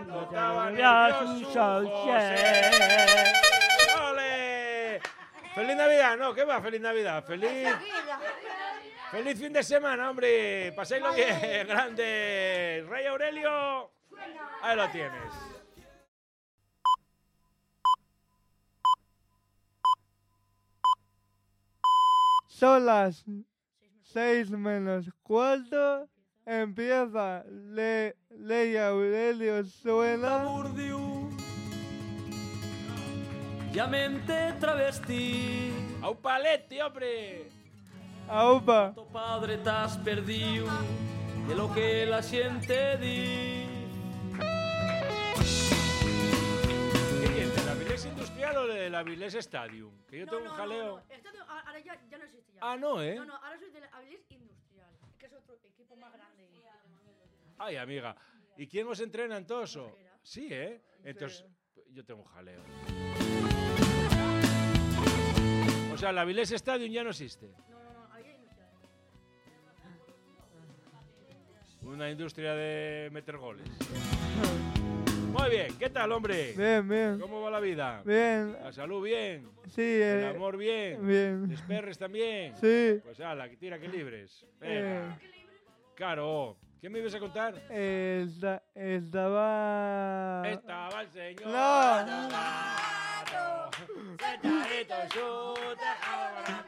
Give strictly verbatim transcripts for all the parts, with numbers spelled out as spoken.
cuando estaba nervioso José. ¡Ole! ¡Feliz Navidad! No, ¿qué va? ¡Feliz Navidad! ¡Feliz! ¡Feliz fin de semana, hombre! ¡Paséislo bien! ¡Grande! ¡Rey Aurelio! Ahí lo tienes. Son las seis menos cuarto. Empieza Le, Ley Aurelio suena. Llamente travesti. ¡A un palete, hombre! Aupa. Tu padre t'has perdido de lo que la gente di. ¿Qué quieres? ¿De la Avilés Industrial o de la Avilés Stadium? Que yo No, tengo no, un jaleo. No, no. Estadio, ahora ya, ya no existe ya. Ah, no, ¿eh? No, no, ahora soy de la Avilés Industrial, que es otro equipo más grande. Ay, amiga. ¿Y quién os entrena en Toso? Mosquera. Sí, ¿eh? Entonces, yo tengo un jaleo. O sea, la Avilés Stadium ya no existe. No, no, no, Avilés Industrial. Una industria de meter goles. Muy bien, ¿qué tal, hombre? Bien, bien. ¿Cómo va la vida? Bien. La salud bien. Sí, El eh, amor bien. bien. ¿Les perres también? Sí. Pues ala, que tira que libres. Eh, Venga. Claro. ¿Qué me ibas a contar? esta- estaba. Estaba el señor. No. Gato, sentadito en su tejado.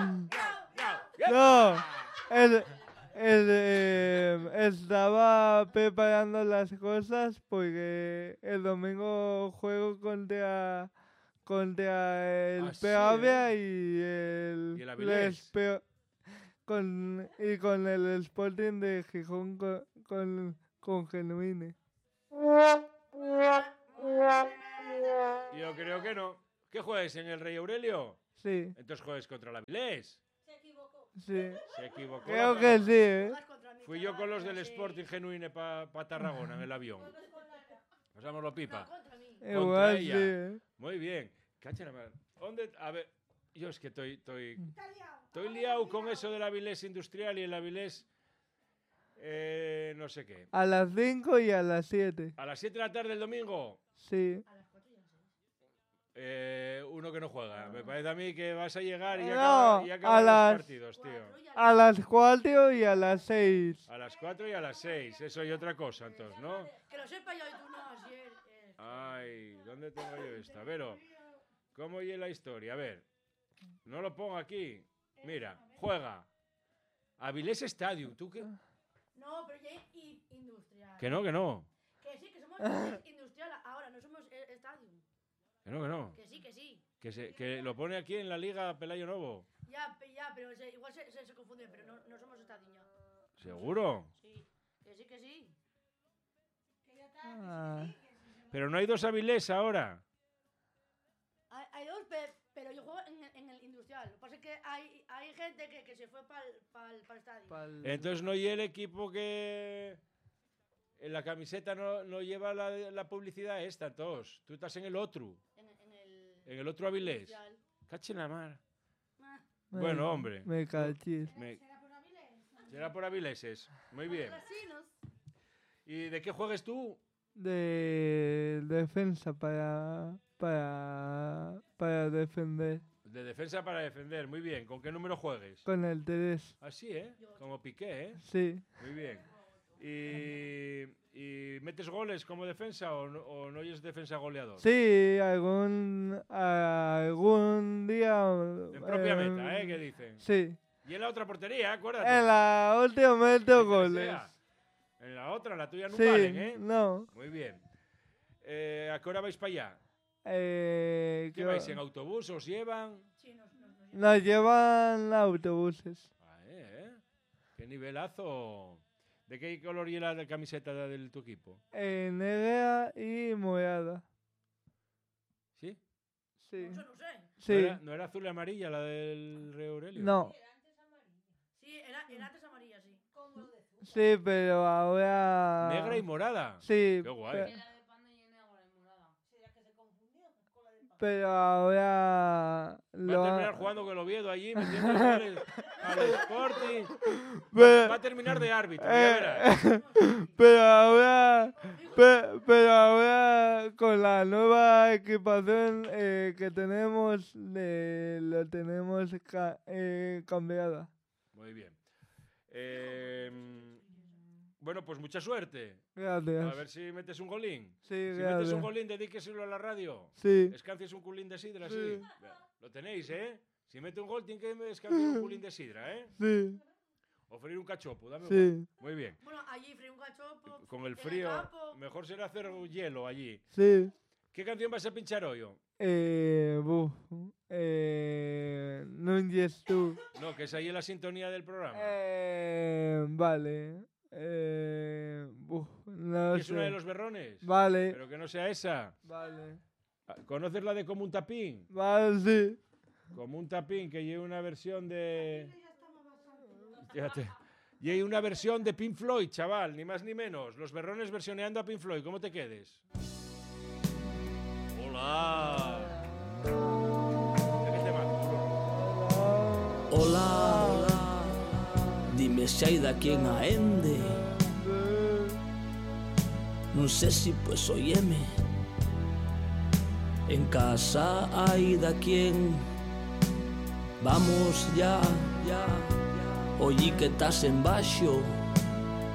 No. El, el, eh, estaba preparando las cosas porque el domingo juego contra contra el Ah, sí, Peavia y el, Y el Avilés. Les Peo- con y con el Sporting de Gijón con con, con Genuine. Yo creo que no. ¿Qué juegas en el Rey Aurelio? Sí, Entonces juegas contra la Avilés. sí. Se equivocó. Creo la que sí, ¿eh? Juegas contra mí, Fui yo con los del sí. Sporting Genuine para pa Tarragona en el avión. Pasamos la pipa. No, contra mí. Igual sí, ella. ¿eh? Muy bien. Cacha la madre. ¿Dónde? A ver, yo es que estoy, estoy, estoy liado con eso del Avilés Industrial y el Avilés, eh, no sé qué. A las cinco y a las siete. A las siete de la tarde el domingo, Sí. eh, uno que no juega. Me parece a mí que vas a llegar y No, acabar, y a acabar los las- partidos, tío. A las cuatro y a las seis. A las cuatro y a las seis. Eso y otra cosa, entonces, ¿no? Que lo sepa yo y tú no, así es. eh. Ay, ¿dónde tengo yo esta? Vero, ¿cómo oye la historia? A ver, no lo pongo aquí. Mira, juega. Avilés Stadium, ¿tú qué? No, pero ya es i- industrial. Que no, que no. Que sí, que somos Avilés Industrial ahora, no somos eh, Stadium. Que no, que no. Que sí, que sí. Que, se, que lo pone aquí en la Liga Pelayo Novo. Ya, pe- ya, pero se- igual se, se, se confunde, pero no, no somos Stadium ya. ¿Seguro? Sí, que sí, que sí. Ah, Pero no hay dos Avilés ahora. Hay, hay dos, pe- pero yo juego en, el- en el industrial. Lo que pasa es que hay, hay gente que, que se fue para el pa estadio. pal- Entonces no hay el equipo que... En la camiseta no, no lleva la, la publicidad esta, todos. Tú estás en el otro. En, en el, En el otro Avilés. industrial. Cache la mar. Ah, me- Bueno, hombre. Me cachis. Me- Será por Avileses. Muy bien. Brasinos. ¿Y de qué juegas tú? De defensa para, para, para defender. De defensa para defender. Muy bien. ¿Con qué número juegues? Con el tres. Así, ¿eh? Como Piqué, ¿eh? Sí. Muy bien. ¿Y, y metes goles como defensa o no, o no eres defensa goleador? Sí, algún, algún día. En propia meta, ¿eh? ¿Qué dicen? Sí. Y en la otra portería, acuérdate. En la última meto Que goles. sea. En la otra, la tuya no Sí, valen, ¿eh? no. Muy bien. Eh, ¿A qué hora vais para allá? Eh, ¿Qué que- vais? ¿En autobús os llevan? Sí, nos, nos, nos Nos llevan autobuses. Ah, ¿eh? ¿Qué nivelazo? ¿De qué color y la camiseta de tu equipo? Eh, negra y morada. ¿Sí? Sí. Eso no sé. Sí. ¿No era, no era azul y amarilla la del Rey Aurelio? No. Sí, era, era antes amarilla, sí. Sí, pero ahora. Negra y morada. Sí. Qué guay. pe- pero ahora Va lo a terminar jugando con el Oviedo allí, metiendo goles al Sporting. Pero- Va a terminar de árbitro, ya Eh, verás. pero ahora, pe- pero ahora con la nueva equipación eh, que tenemos, eh, lo tenemos ca- eh, cambiada. Muy bien. Eh, bueno, pues mucha suerte. Gracias. A ver si metes un golín. Sí, Si metes gracias. un golín, dedíqueselo a la radio. Sí, Escancias un culín de sidra, sí. Sí. Vea, lo tenéis, ¿eh? Si mete un gol, tiene que escanciar un culín de sidra, ¿eh? sí, O freír un cachopo, dame un sí, Muy bien. Bueno, allí frío un cachopo. Con el en frío, campo. mejor será hacer hielo allí. sí. ¿Qué canción vas a pinchar hoy? oh? Eh, buf, eh, Núñez tú. No, que es ahí la sintonía del programa. Eh, vale. Eh, buf, no ¿Es sé. una de los berrones? Vale, Pero que no sea esa. vale. Ah, ¿Conoces la de Como un tapín? Vale, sí. Como un tapín, que lleva una versión de... Fíjate. Y hay una versión de Pink Floyd, chaval, ni más ni menos. Los berrones versioneando a Pink Floyd, ¿cómo te quedes? ¡Hola! ¿De qué tema? Hola, hola, dime se hai da quen a ende. Non sei si pues óyeme. En casa hai da quen. Vamos ya, ya. Oye que estás en baixo.